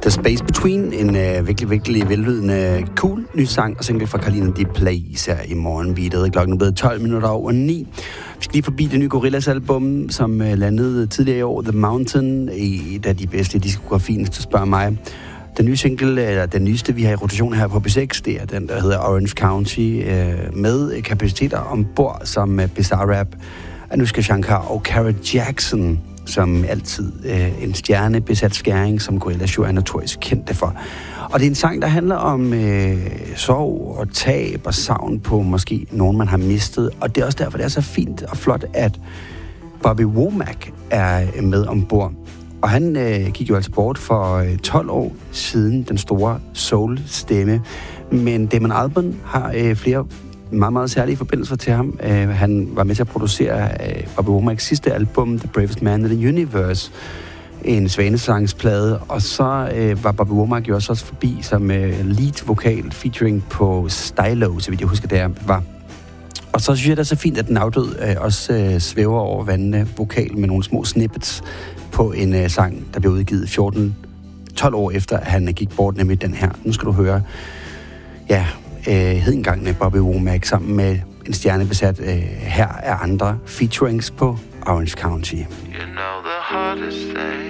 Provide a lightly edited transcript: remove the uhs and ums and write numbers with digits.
The Space Between, en virkelig vellydende, cool ny sang og single fra Carolina Di Plays her i morgenbeatet. Klokken er blevet 12 minutter over 9. Vi skal lige forbi det nye Gorillaz album, som landede tidligere i år, The Mountain, et af de bedste diskografien, hvis du spørger mig. Den nye single, eller den nyeste, vi har i rotation her på B6, det er den, der hedder Orange County, med kapaciteter ombord som Bizarrap, Anushka Shankar og Cara Jackson, som altid en stjernebesat skæring, som Gorillaz jo er notorisk kendte for. Og det er en sang, der handler om sorg og tab og savn på måske nogen, man har mistet. Og det er også derfor, det er så fint og flot, at Bobby Womack er med ombord. Og han gik jo altså bort for 12 år siden, den store soul-stemme. Men Damon Albarn har flere meget særlige forbindelser til ham. Han var med til at producere Bobby Womacks sidste album, The Bravest Man in the Universe, en svanesangsplade, og så var Bobby Womack jo også forbi som lead vokal featuring på Stylo, så vidt jeg husker, der var. Og så synes jeg, det er så fint, at den afdød også svæver over vandene vokal med nogle små snippets på en sang, der blev udgivet 12 år efter, at han gik bort, nemlig den her. Nu skal du høre, hed engang med Bobby Womack sammen med en stjernebesat. Her er andre featurings på Orange County. You know the hardest thing